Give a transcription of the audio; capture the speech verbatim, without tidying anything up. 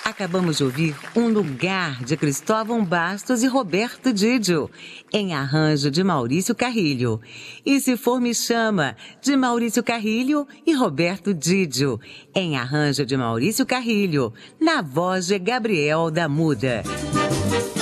Acabamos de ouvir Um Lugar, de Cristóvão Bastos e Roberto Didio, em arranjo de Maurício Carrilho. E Se For Me Chama, de Maurício Carrilho e Roberto Didio, em arranjo de Maurício Carrilho, na voz de Gabriel da Muda.